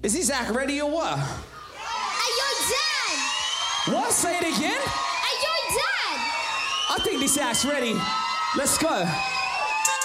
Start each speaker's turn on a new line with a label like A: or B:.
A: Is he Zach ready or what?
B: Are you done?
A: What? Say it again?
B: Are you done?
A: I think this Zach's ready. Let's go.